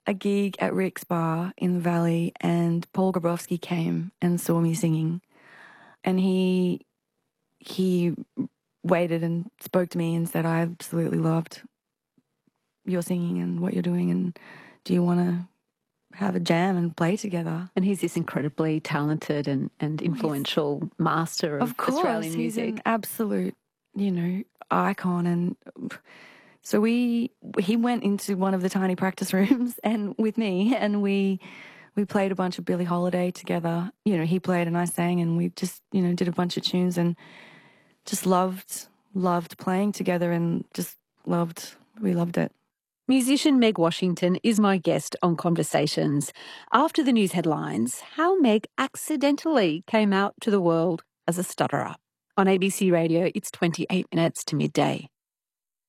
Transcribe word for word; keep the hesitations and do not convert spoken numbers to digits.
a gig at Rick's Bar in the Valley, and Paul Grabowski came and saw me singing, and he he waited and spoke to me and said, "I absolutely loved your singing and what you're doing, and do you want to have a jam and play together?" And he's this incredibly talented and, and influential he's, master of, of course, Australian music. He's an absolute, you know, icon. And so we he went into one of the tiny practice rooms and with me, and we we played a bunch of Billie Holiday together. You know, he played and I sang, and we just, you know, did a bunch of tunes and just loved loved playing together, and just loved we loved it. Musician Meg Washington is my guest on Conversations. After the news headlines, how Meg accidentally came out to the world as a stutterer. On A B C Radio, it's twenty-eight minutes to midday.